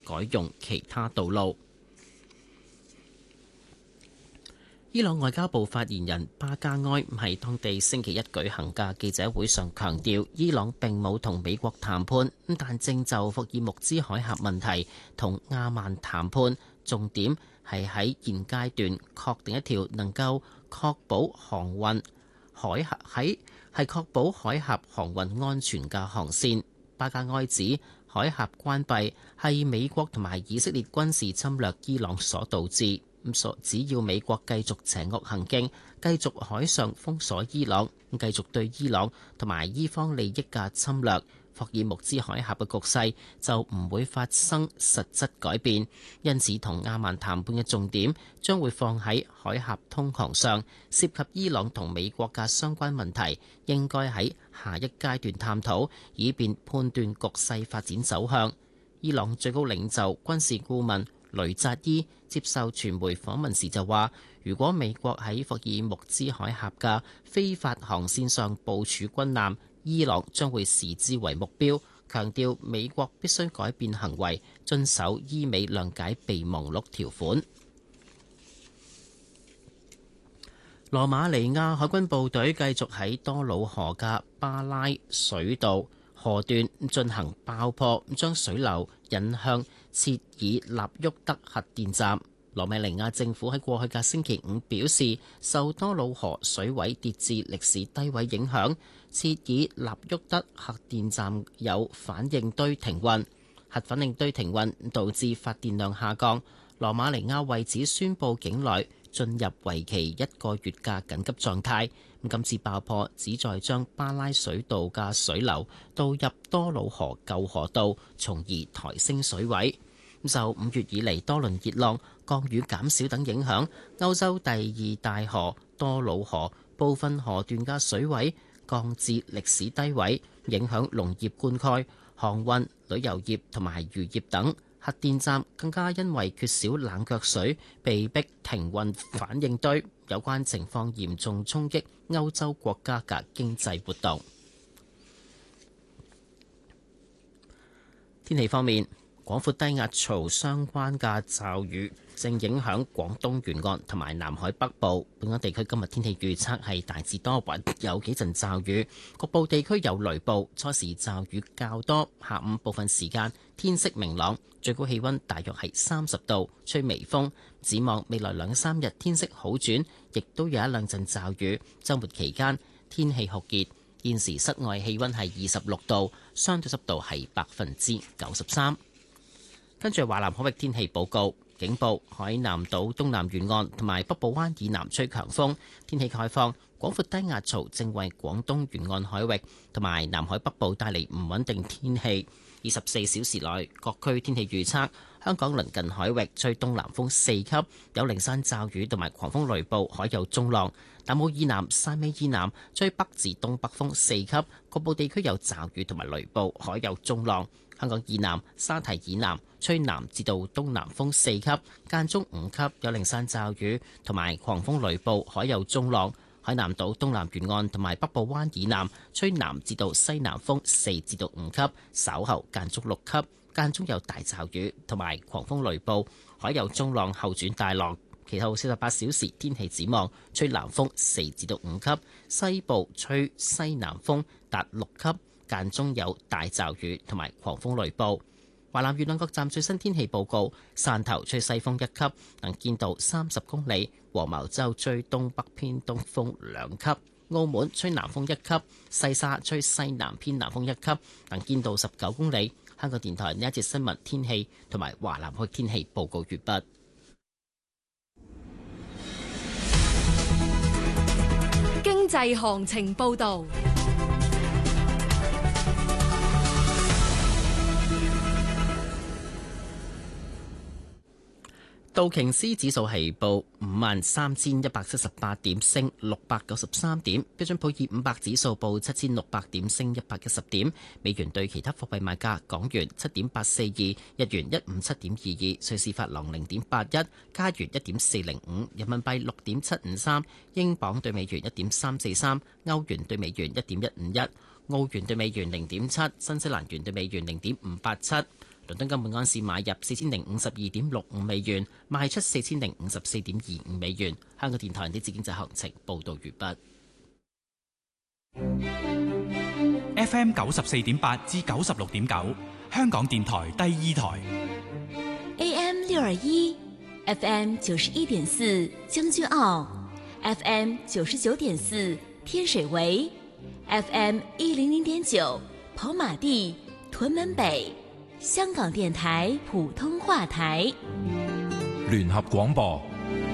改用其他道路。伊朗外交部發言人巴加埃喺當地星期一舉行嘅記者會上強調，伊朗並冇同美國談判，但正就霍爾木茲海峽問題同阿曼談判，重點係喺現階段確定一條能夠確保航運海峽確保海峽航運安全嘅航線。巴加埃指海峽關閉係美國同埋以色列軍事侵略伊朗所導致。只要美國繼續邪惡行徑，繼續海上封鎖伊朗，繼續對伊朗同埋伊方利益嘅侵略，霍爾木茲海峽嘅局勢就唔會發生實質改變。因此，同阿曼談判嘅重點將會放喺海峽通航上，涉及伊朗同美國嘅相關問題，應該喺下一階段探討，以便判斷局勢發展走向。伊朗最高領袖軍事顧問雷扎伊接受傳媒訪問時就話，如果美國喺霍爾木茲海峽嘅非法航線上部署軍艦，伊朗將會視之為目標，強調美國必須改變行為，遵守伊美諒解備忘錄條款。羅馬尼亞海軍部隊繼續喺多瑙河嘅巴拉水道河段進行爆破，將水流引向切爾納沃德核電站。羅馬尼亞政府喺過去嘅星期五表示，受多瑙河水位跌至歷史低位影響，切爾納沃德核電站有反應堆停運。核反應堆停運導致發電量下降。羅馬尼亞為此宣布境內進入為期1個月嘅緊急狀態。今次爆破旨在將巴拉水道嘅水流導入多瑙河舊河道，從而抬升水位。受5月以嚟多輪熱浪、降雨減少等影響，歐洲第二大河多瑙河部分河段嘅水位降至歷史低位，影響農業灌溉、航運、旅遊業同埋漁業等。核電站更加因為缺少冷卻水，被迫停運反應堆。有關情況嚴重衝擊歐洲國家嘅經濟活動。天氣方面，廣闊低壓槽相關嘅驟雨正影響廣東沿岸同埋南海北部。本港地區今日天氣預測係大致多雲，有幾陣驟雨，局部地區有雷暴。初時驟雨較多，下午部分時間天色明朗，最高氣溫大約係30度，吹微風。展望未來2-3日天色好轉，亦都有一兩陣驟雨。週末期間天氣酷熱，現時室外氣溫係26度，相對濕度係93%。跟住華南海域天氣報告，警報：海南島東南沿岸同埋北部灣以南吹強風，天氣概況。廣闊低壓槽正為廣東沿岸海域同埋南海北部帶嚟唔穩定天氣。24小時內各區天氣預測：香港鄰近海域吹東南風4級，有零散驟雨同埋狂風雷暴，海有中浪。南澳以南、汕尾以南吹北至東北風4級，局部地區有驟雨同埋雷暴，海有中浪。香港以南、沙堤以南吹南至到東南風4級，間中5級，有零散驟雨同埋狂風雷暴，海有中浪。海南島東南沿岸同埋北部灣以南吹南至到西南風4至到5級，稍後間中6級，間中有大驟雨同埋狂風雷暴，海有中浪後轉大浪。其後48小時天氣展望，吹南風4至到5級，西部吹西南風達6級，間中有大驟雨同埋狂風雷暴。華南沿岸各站最新天氣報告：汕頭吹西風1級，能見度30公里；黃茅洲吹東北偏東風2級；澳門吹南風1級；西沙吹西南偏南風1級，能見度19公里。香港電台呢一節新聞天氣同埋華南海天氣報告完畢。 經濟行情報導。 道瓊斯指數係報53,178點，升693點；標準普爾500指數報7,600點，升110點。美元對其他貨幣賣價：港元7.842，日元157.22，瑞士法郎0.81，加元1.405，人民幣6.753，英鎊對美元1.343，歐元對美元1.151，澳元對美元0.7，新西蘭元對美元0.587。 倫敦金每安士買入4052.65美元，賣出4054.25美元。香港電台呢節經濟行情報導完畢。 FM 94.8至96.9，香港電台第二台。 AM 621 FM 91.4將軍澳 FM 99.4天水圍 FM 100.9跑馬地屯門北，香港電台普通話台。 聯合廣播。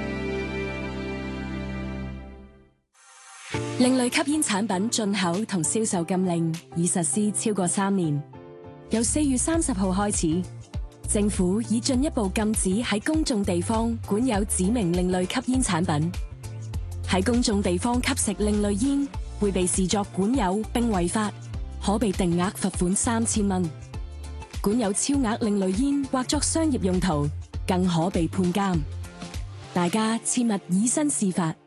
另類吸煙產品進口同銷售禁令已實施超過3年，由4月30號開始，政府已進一步禁止喺公眾地方管有指明另類吸煙產品。喺公眾地方吸食另類煙會被視作管有並違法，可被定額罰款3000蚊。管有超額另類煙或作商業用途，更可被判監。大家切勿以身試法。